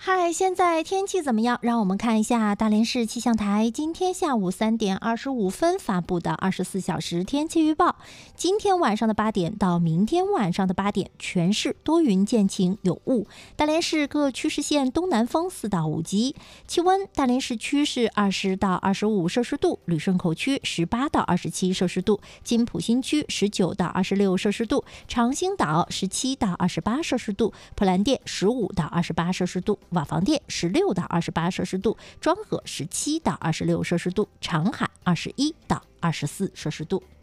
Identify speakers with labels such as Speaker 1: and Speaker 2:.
Speaker 1: 嗨，现在天气怎么样？让我们看一下大连市气象台今天下午3点25分发布的24小时天气预报。今天晚上的8点到明天晚上的8点，全市多云见晴有雾。大连市各区市县东南风4到5级。气温，大连市区是20到25摄氏度，旅顺口区18到27摄氏度，金浦新区19到26摄氏度，长兴岛17到28摄氏度，普兰店15到28摄氏度，瓦房店16到28摄氏度，庄河17到26摄氏度，长海21到24摄氏度。